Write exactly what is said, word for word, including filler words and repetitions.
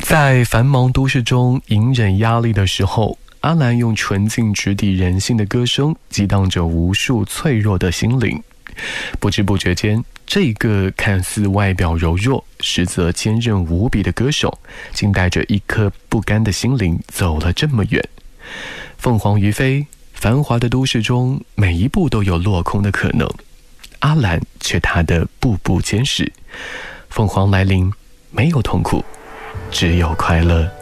在繁忙都市中隐忍压力的时候，阿兰用纯净直抵人心的歌声激荡着无数脆弱的心灵。不知不觉间，这个看似外表柔弱实则坚韧无比的歌手，竟带着一颗不甘的心灵走了这么远。凤凰于飞，繁华的都市中每一步都有落空的可能，阿兰却踏得步步坚实。凤凰来临，没有痛苦，只有快乐。